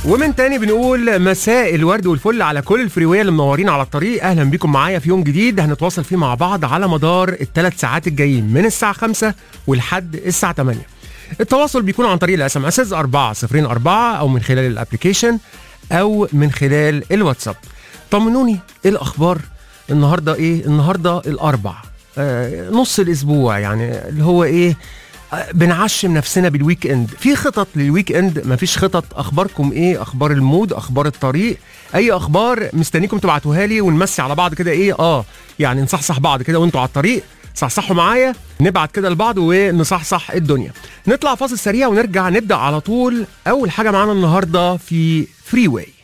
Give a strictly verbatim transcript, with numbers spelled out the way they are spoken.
ومن تاني بنقول مساء الورد والفل على كل الفريوية اللي منورين على الطريق. اهلا بيكم معايا في يوم جديد هنتواصل فيه مع بعض على مدار الثلاث ساعات الجايين من الساعة خمسة ولحد الساعة ثمانية. التواصل بيكون عن طريق الاس ام اس أربعة صفر أربعة او من خلال الابليكيشن او من خلال الواتساب. طمنوني ايه الاخبار النهارده؟ ايه النهارده؟ الاربع آه نص الاسبوع، يعني اللي هو ايه، بنعشم نفسنا بالويك اند. في خطط للويك اند؟ مفيش خطط؟ اخباركم ايه؟ اخبار المود، اخبار الطريق، اي اخبار مستنيكم تبعتوها لي ونمسي على بعض كده. ايه اه يعني نصحصح بعض كده وانتوا على الطريق، صحصحوا معايا، نبعت كده لبعض ونصحصح الدنيا. نطلع فاصل سريع ونرجع نبدا على طول. اول حاجه معانا النهارده في فري واي.